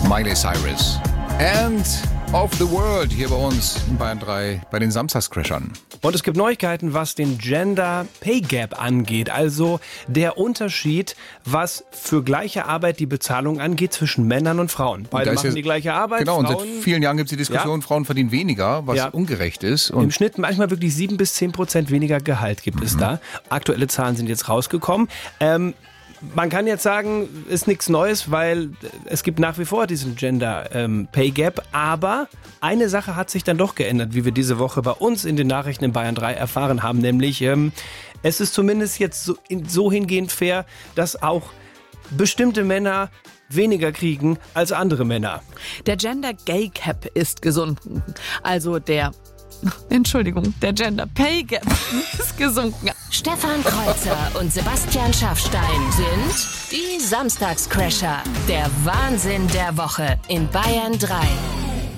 Miley Cyrus. And of the World hier bei uns in Bayern 3 bei den Samstagscrashern. Und es gibt Neuigkeiten, was den Gender Pay Gap angeht. Also der Unterschied, was für gleiche Arbeit die Bezahlung angeht zwischen Männern und Frauen. Beide machen die gleiche Arbeit. Genau, Frauen, und seit vielen Jahren gibt es die Diskussion, Frauen verdienen weniger, was ungerecht ist. Und im Schnitt manchmal wirklich 7-10% weniger Gehalt gibt es da. Aktuelle Zahlen sind jetzt rausgekommen. Man kann jetzt sagen, ist nichts Neues, weil es gibt nach wie vor diesen Gender Pay Gap. Aber eine Sache hat sich dann doch geändert, wie wir diese Woche bei uns in den Nachrichten in Bayern 3 erfahren haben. Nämlich, es ist zumindest jetzt so hingehend fair, dass auch bestimmte Männer weniger kriegen als andere Männer. Der Gender Gay Gap ist gesunken. Also der Gender Pay Gap ist gesunken. Stefan Kreuzer und Sebastian Schaffstein sind die Samstagscrasher. Der Wahnsinn der Woche in Bayern 3.